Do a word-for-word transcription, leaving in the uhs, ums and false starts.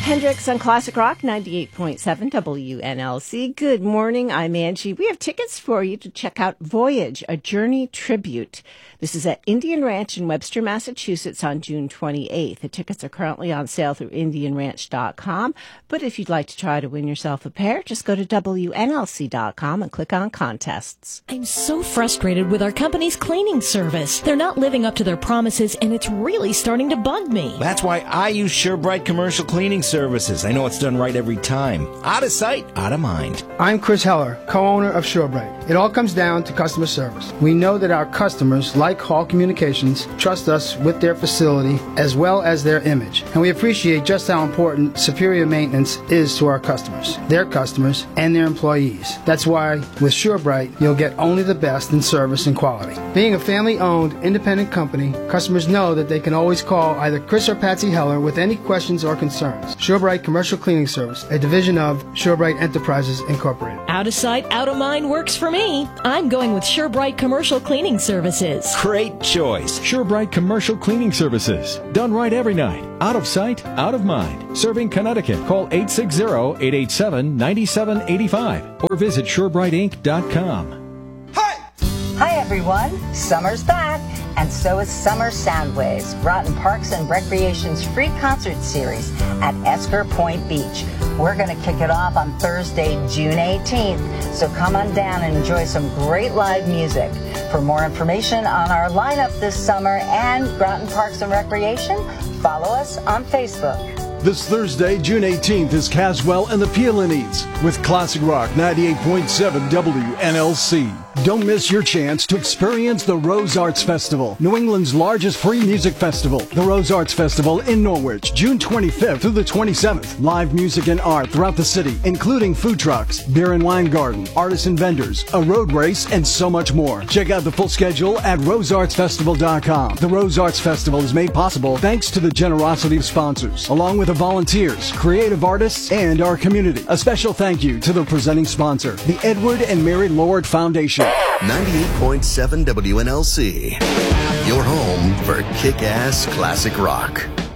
Hendrix on Classic Rock ninety-eight point seven W N L C. Good morning. I'm Angie. We have tickets for you to check out Voyage, a Journey Tribute. This is at Indian Ranch in Webster, Massachusetts on June twenty-eighth. The tickets are currently on sale through indian ranch dot com. But if you'd like to try to win yourself a pair, just go to W N L C dot com and click on contests. I'm so frustrated with our company's cleaning service. They're not living up to their promises, and it's really starting to bug me. That's why I use SureBright Commercial Cleaning Services. I know it's done right every time. Out of sight, out of mind. I'm Chris Heller, co-owner of SureBright. It all comes down to customer service. We know that our customers, like Hall Communications, trust us with their facility as well as their image. And we appreciate just how important superior maintenance is to our customers, their customers, and their employees. That's why with SureBright, you'll get only the best in service and quality. Being a family-owned, independent company, customers know that they can always call either Chris or Patsy Heller with any questions or concerns. SureBright Commercial Cleaning Service, a division of SureBright Enterprises, Incorporated. Out of sight, out of mind works for me. I'm going with SureBright Commercial Cleaning Services. Great choice. SureBright Commercial Cleaning Services. Done right every night. Out of sight, out of mind. Serving Connecticut. Call eight six zero, eight eight seven, nine seven eight five or visit sure bright inc dot com. Hi everyone, summer's back, and so is Summer Soundwaves, Groton Parks and Recreation's free concert series at Esker Point Beach. We're going to kick it off on Thursday, June eighteenth, so come on down and enjoy some great live music. For more information on our lineup this summer and Groton Parks and Recreation, follow us on Facebook. This Thursday, June eighteenth, is Caswell and the Peonies with Classic Rock ninety-eight point seven W N L C. Don't miss your chance to experience the Rose Arts Festival, New England's largest free music festival. The Rose Arts Festival in Norwich, June twenty-fifth through the twenty-seventh. Live music and art throughout the city, including food trucks, beer and wine garden, artists and vendors, a road race, and so much more. Check out the full schedule at rose arts festival dot com. The Rose Arts Festival is made possible thanks to the generosity of sponsors, along with the volunteers, creative artists, and our community. A special thank you to the presenting sponsor, the Edward and Mary Lord Foundation. ninety-eight point seven W N L C, your home for kick-ass classic rock.